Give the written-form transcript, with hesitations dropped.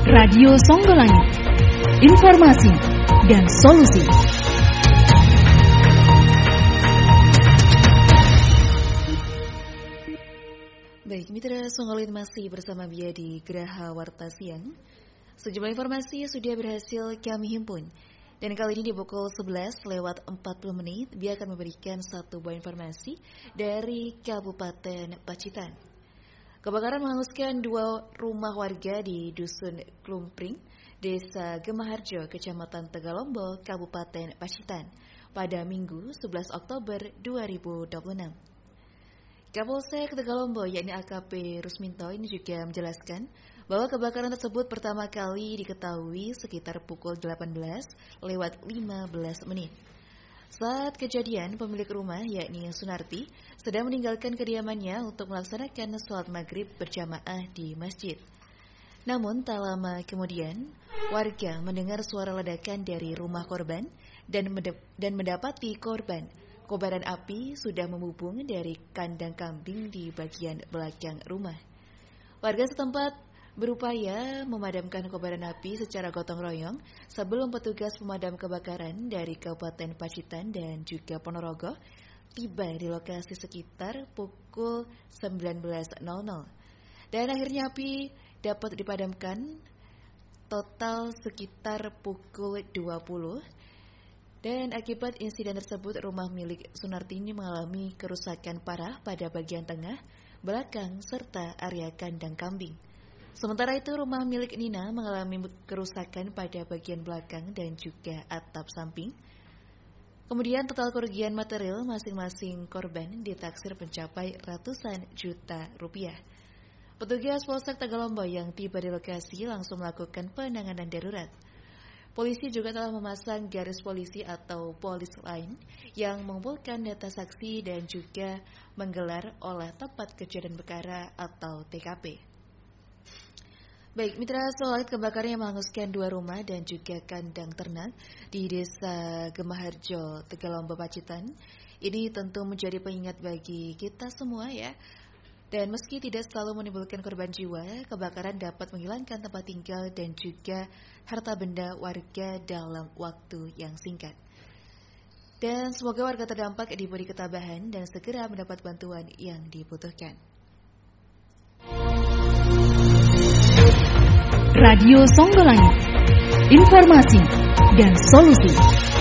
Radio Songgolangit, informasi dan solusi. Baik, mitra Songgolangit masih bersama Bia di Geraha Warta Siang. Sejumlah informasi sudah berhasil kami himpun. Dan kali ini di pukul 11:40 Bia akan memberikan satu buah informasi dari Kabupaten Pacitan. Kebakaran menghanguskan 2 rumah warga di Dusun Klumpring, Desa Gemaharjo, Kecamatan Tegalombo, Kabupaten Pacitan pada Minggu 11 Oktober 2026. Kapolsek Tegalombo yakni AKP Rusminto ini juga menjelaskan bahwa kebakaran tersebut pertama kali diketahui sekitar pukul 18:15. Saat kejadian, pemilik rumah yakni Sunarti sedang meninggalkan kediamannya untuk melaksanakan sholat maghrib berjamaah di masjid. Namun tak lama kemudian, warga mendengar suara ledakan dari rumah korban dan mendapati korban. Kobaran api sudah memubung dari kandang kambing di bagian belakang rumah. Warga setempat berupaya memadamkan kobaran api secara gotong royong sebelum petugas pemadam kebakaran dari Kabupaten Pacitan dan juga Ponorogo tiba di lokasi sekitar pukul 19.00. Dan akhirnya api dapat dipadamkan total sekitar pukul 20. Dan akibat insiden tersebut, rumah milik Sunarti ini mengalami kerusakan parah pada bagian tengah, belakang, serta area kandang kambing. Sementara itu, rumah milik Nina mengalami kerusakan pada bagian belakang dan juga atap samping. Kemudian total kerugian material masing-masing korban ditaksir mencapai ratusan juta rupiah. Petugas Polsek Tegalombo yang tiba di lokasi langsung melakukan penanganan darurat. Polisi juga telah memasang garis polisi atau polis line yang mengumpulkan data saksi dan juga menggelar olah tempat kejadian perkara atau TKP. Baik, mitra Songgolangit, kebakaran yang menghanguskan 2 rumah dan juga kandang ternak di Desa Gemaharjo, Tegalombo, Pacitan. Ini tentu menjadi pengingat bagi kita semua ya. Dan meski tidak selalu menimbulkan korban jiwa, kebakaran dapat menghilangkan tempat tinggal dan juga harta benda warga dalam waktu yang singkat. Dan semoga warga terdampak diberi ketabahan dan segera mendapat bantuan yang dibutuhkan. Radio Songgolangit, informasi dan solusi.